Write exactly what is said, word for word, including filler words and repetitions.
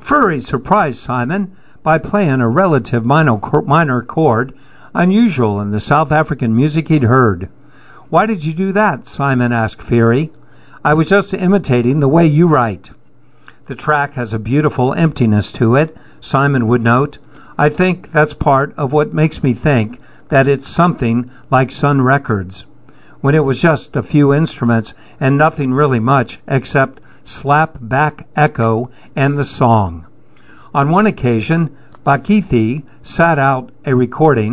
Furry surprised Simon by playing a relative minor, minor chord, unusual in the South African music he'd heard. "Why did you do that?" Simon asked Fury. "I was just imitating the way you write." "The track has a beautiful emptiness to it," Simon would note. "I think that's part of what makes me think that it's something like Sun Records, when it was just a few instruments and nothing really much except slap-back echo and the song." On one occasion, Bakithi sat out a recording